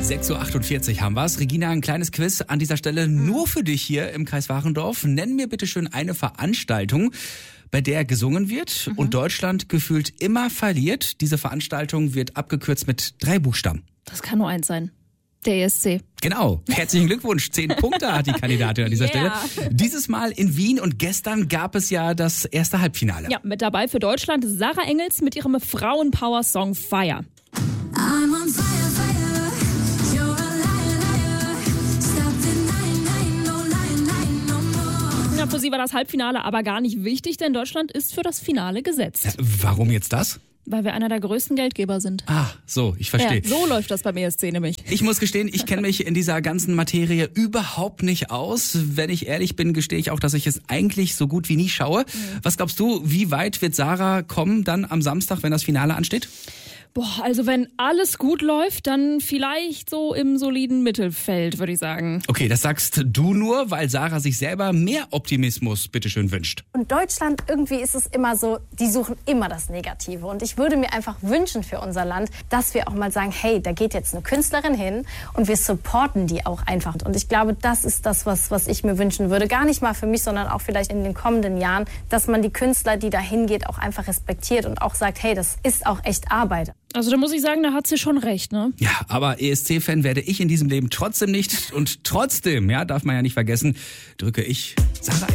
6.48 Uhr haben wir's. Regina, ein kleines Quiz an dieser Stelle nur für dich hier im Kreis Warendorf. Nenn mir bitte schön eine Veranstaltung, bei der gesungen wird und Deutschland gefühlt immer verliert. Diese Veranstaltung wird abgekürzt mit 3 Buchstaben. Das kann nur eins sein. Der ESC. Genau. Herzlichen Glückwunsch. 10 Punkte hat die Kandidatin an dieser Stelle. Dieses Mal in Wien und gestern gab es ja das erste Halbfinale. Ja, mit dabei für Deutschland Sarah Engels mit ihrem Frauenpower-Song Fire. I'm on fire, fire. You're a liar, liar. Stop denying, lying, no lying, lying, no more. Ja, für sie war das Halbfinale aber gar nicht wichtig, denn Deutschland ist für das Finale gesetzt. Warum jetzt das? Weil wir einer der größten Geldgeber sind. Ah, so, ich verstehe. Ja, so läuft das beim ESC nämlich. Ich muss gestehen, ich kenne mich in dieser ganzen Materie überhaupt nicht aus. Wenn ich ehrlich bin, gestehe ich auch, dass ich es eigentlich so gut wie nie schaue. Was glaubst du, wie weit wird Sarah kommen dann am Samstag, wenn das Finale ansteht? Boah, also wenn alles gut läuft, dann vielleicht so im soliden Mittelfeld, würde ich sagen. Okay, das sagst du nur, weil Sarah sich selber mehr Optimismus bitteschön wünscht. Und Deutschland, irgendwie ist es immer so, die suchen immer das Negative. Und ich würde mir einfach wünschen für unser Land, dass wir auch mal sagen, hey, da geht jetzt eine Künstlerin hin und wir supporten die auch einfach. Und ich glaube, das ist das, was ich mir wünschen würde. Gar nicht mal für mich, sondern auch vielleicht in den kommenden Jahren, dass man die Künstler, die da hingeht, auch einfach respektiert und auch sagt, hey, das ist auch echt Arbeit. Also da muss ich sagen, da hat sie schon recht, ne? Ja, aber ESC-Fan werde ich in diesem Leben trotzdem nicht. Und trotzdem, ja, darf man ja nicht vergessen, drücke ich Sarah